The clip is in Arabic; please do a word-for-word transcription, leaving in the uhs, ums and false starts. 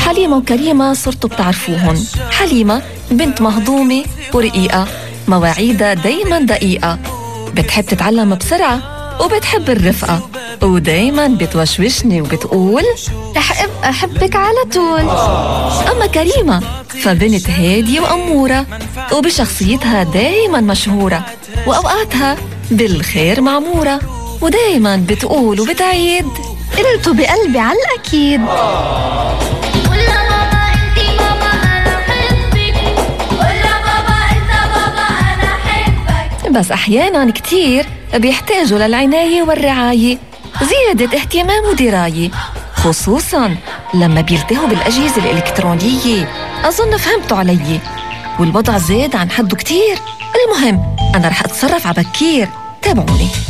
حليمة وكريمة صرتوا بتعرفوهن. حليمة بنت مهضومة ورقيقة، مواعيدها دايما دقيقة، بتحب تتعلم بسرعة وبتحب الرفقة، ودايما بتوشوشني وبتقول رح أبقى أحبك على طول. أما كريمة فبنت هادية وأمورة، وبشخصيتها دايما مشهورة، وأوقاتها بالخير معمورة، ودايما بتقول وبتعيد قلتوا بقلبي على الأكيد. بس أحياناً كتير بيحتاجوا للعناية والرعاية، زيادة اهتمام ودراية، خصوصاً لما بيلتهوا بالأجهزة الإلكترونية. أظن فهمتوا علي، والوضع زاد عن حده كتير. المهم أنا رح أتصرف عبكير، تابعوني.